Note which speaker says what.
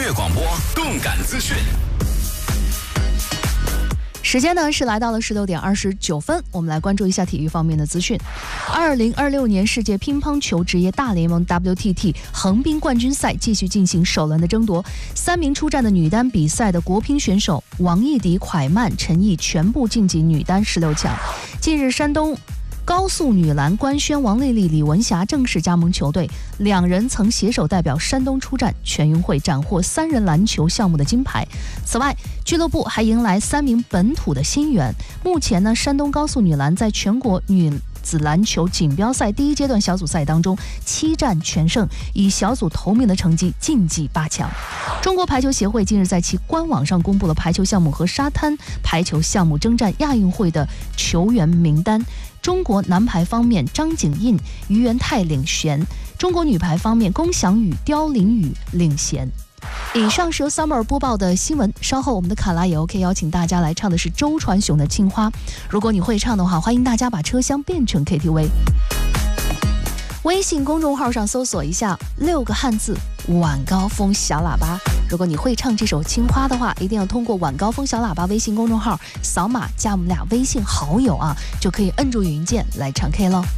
Speaker 1: 乐广播，动感资讯。
Speaker 2: 时间呢是来到了16点29分，我们来关注一下体育方面的资讯。2026年世界乒乓球职业大联盟 WTT 横滨冠军赛继续进行首轮的争夺，3名出战的女单比赛的国乒选手王艺迪、蒯曼、陈毅全部晋级女单16强。近日，山东高速女篮官宣王丽丽、李文霞正式加盟球队，两人曾携手代表山东出战全运会，斩获3人篮球项目的金牌。此外，俱乐部还迎来3名本土的新援。目前呢，山东高速女篮在全国女子篮球锦标赛第1阶段小组赛当中7战全胜，以小组头名的成绩晋级8强。中国排球协会近日在其官网上公布了排球项目和沙滩排球项目征战亚运会的球员名单。中国男排方面，张景印、于元泰领衔；中国女排方面，龚翔宇、刁琳宇领衔。以上是由 Summer 播报的新闻，稍后我们的卡拉也 OK 邀请大家来唱的是周传雄的《青花》。如果你会唱的话，欢迎大家把车厢变成 KTV。微信公众号上搜索一下6个汉字晚高峰小喇叭。如果你会唱这首《青花》的话，一定要通过晚高峰小喇叭微信公众号扫码加我们俩微信好友啊，就可以摁住语音键来唱 K 喽。